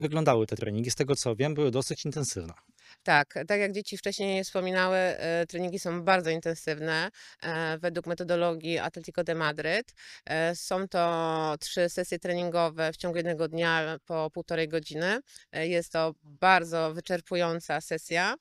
wyglądały te treningi? Z tego co wiem, były dosyć intensywne. Tak, tak jak dzieci wcześniej wspominały, treningi są bardzo intensywne, według metodologii Atlético de Madrid. Są to 3 sesje treningowe w ciągu jednego dnia po 1,5 godziny. Jest to bardzo wyczerpująca sesja.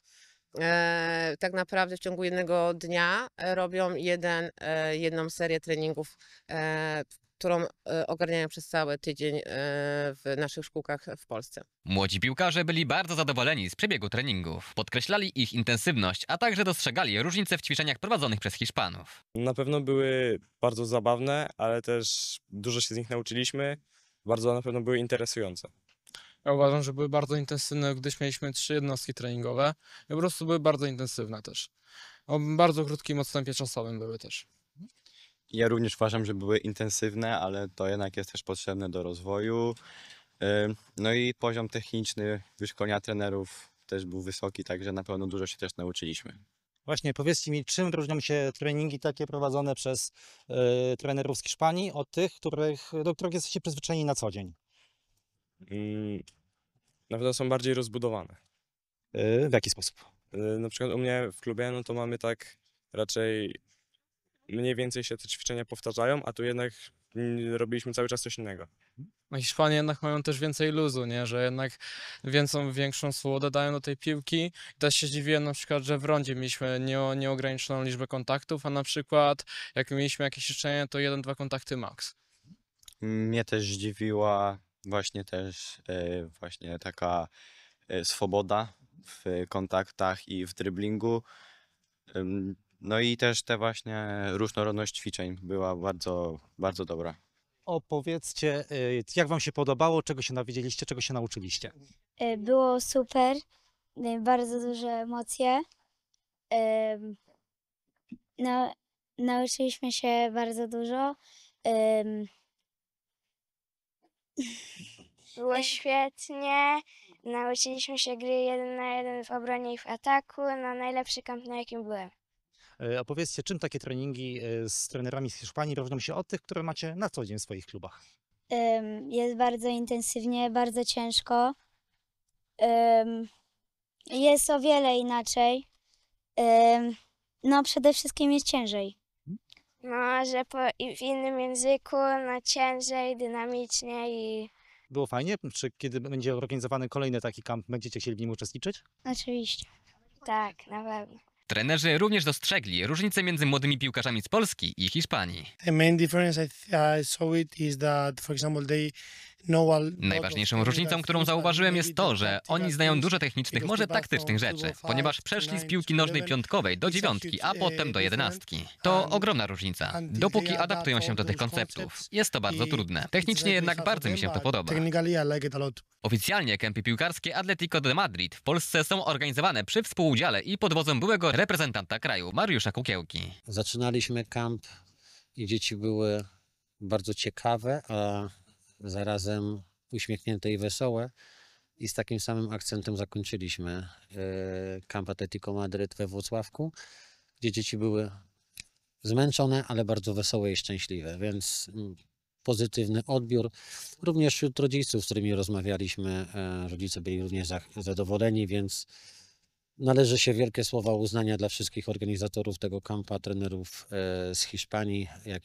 Tak naprawdę w ciągu jednego dnia robią jedną serię treningów, którą ogarniają przez cały tydzień w naszych szkółkach w Polsce. Młodzi piłkarze byli bardzo zadowoleni z przebiegu treningów. Podkreślali ich intensywność, a także dostrzegali różnice w ćwiczeniach prowadzonych przez Hiszpanów. Na pewno były bardzo zabawne, ale też dużo się z nich nauczyliśmy. Bardzo na pewno były interesujące. Ja uważam, że były bardzo intensywne, gdyż mieliśmy 3 jednostki treningowe i po prostu były bardzo intensywne też. O bardzo krótkim odstępie czasowym były też. Ja również uważam, że były intensywne, ale to jednak jest też potrzebne do rozwoju. No i poziom techniczny wyszkolenia trenerów też był wysoki, także na pewno dużo się też nauczyliśmy. Właśnie powiedzcie mi, czym różnią się treningi takie prowadzone przez trenerów z Hiszpanii od tych, do których jesteście przyzwyczajeni na co dzień? Mm, Na pewno są bardziej rozbudowane. W jaki sposób? Na przykład u mnie w klubie, no to mamy tak raczej mniej więcej się te ćwiczenia powtarzają, a tu jednak robiliśmy cały czas coś innego. No Hiszpanie jednak mają też więcej luzu, nie? Że jednak większą swobodę dają do tej piłki. I też się zdziwiłem na przykład, że w rondzie mieliśmy nieograniczoną liczbę kontaktów, a na przykład jak mieliśmy jakieś ćwiczenie, to 1-2 kontakty max. Mnie też zdziwiła właśnie taka swoboda w kontaktach i w driblingu. No i też te właśnie różnorodność ćwiczeń była bardzo, bardzo dobra. Opowiedzcie, jak wam się podobało, czego się dowiedzieliście, czego się nauczyliście? Było super, bardzo duże emocje. No, nauczyliśmy się bardzo dużo. Było świetnie. Nauczyliśmy się gry 1 na 1 w obronie i w ataku. No, najlepszy kamp, na jakim byłem. Opowiedzcie, czym takie treningi z trenerami z Hiszpanii różnią się od tych, które macie na co dzień w swoich klubach? Jest bardzo intensywnie, bardzo ciężko. Jest o wiele inaczej. No, przede wszystkim jest ciężej. No, że w innym języku, no ciężej, dynamiczniej. Było fajnie? Czy kiedy będzie organizowany kolejny taki kamp, będziecie chcieli w nim uczestniczyć? Oczywiście. Tak, na pewno. Trenerzy również dostrzegli różnice między młodymi piłkarzami z Polski i Hiszpanii. The main difference I saw it is that, for example, they know a lot of Najważniejszą różnicą, technical którą things that zauważyłem, maybe jest to, the że tactical oni znają things, dużo technicznych, because może they back taktycznych from rzeczy, 205 ponieważ to przeszli z 9 piłki to nożnej 11. piątkowej do It's a dziewiątki, a huge, potem do difference. jedenastki. To And ogromna różnica. until Dopóki they adapt adaptują się all do tych those konceptów. concepts, Jest to bardzo trudne. Technicznie very jednak hard bardzo for mi się them, to but podoba. Technically I like it a lot. Oficjalnie kempy piłkarskie Atlético de Madrid w Polsce są organizowane przy współudziale i pod wodzą byłego reprezentanta kraju, Mariusza Kukiełki. Zaczynaliśmy kamp i dzieci były bardzo ciekawe, a zarazem uśmiechnięte i wesołe. I z takim samym akcentem zakończyliśmy kamp Atlético Madryt we Włocławku, gdzie dzieci były zmęczone, ale bardzo wesołe i szczęśliwe, więc pozytywny odbiór. Również wśród rodziców, z którymi rozmawialiśmy, rodzice byli również zadowoleni, więc należy się wielkie słowa uznania dla wszystkich organizatorów tego kampa, trenerów z Hiszpanii,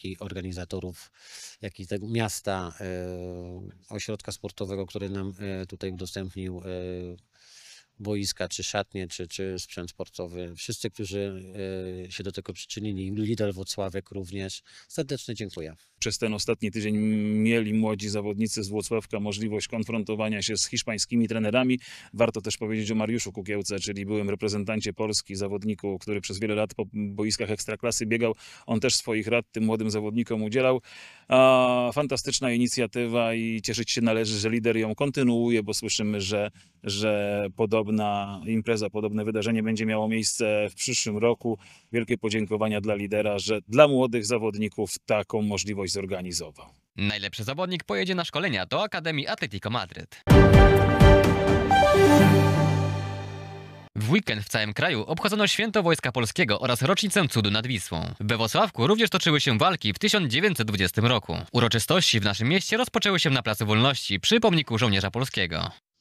jak i tego miasta, ośrodka sportowego, który nam tutaj udostępnił boiska, czy szatnie, czy sprzęt sportowy. Wszyscy, którzy się do tego przyczynili, Lidl Włocławek również. Serdecznie dziękuję. Przez ten ostatni tydzień mieli młodzi zawodnicy z Włocławka możliwość konfrontowania się z hiszpańskimi trenerami. Warto też powiedzieć o Mariuszu Kukiełce, czyli byłym reprezentancie Polski, zawodniku, który przez wiele lat po boiskach Ekstraklasy biegał. On też swoich rad tym młodym zawodnikom udzielał. Fantastyczna inicjatywa i cieszyć się należy, że lider ją kontynuuje, bo słyszymy, że podobna impreza, podobne wydarzenie będzie miało miejsce w przyszłym roku. Wielkie podziękowania dla lidera, że dla młodych zawodników taką możliwość zorganizował. Najlepszy zawodnik pojedzie na szkolenia do Akademii Atlético Madryt. W weekend w całym kraju obchodzono Święto Wojska Polskiego oraz rocznicę Cudu nad Wisłą. We Włocławku również toczyły się walki w 1920 roku. Uroczystości w naszym mieście rozpoczęły się na Placu Wolności przy pomniku żołnierza polskiego.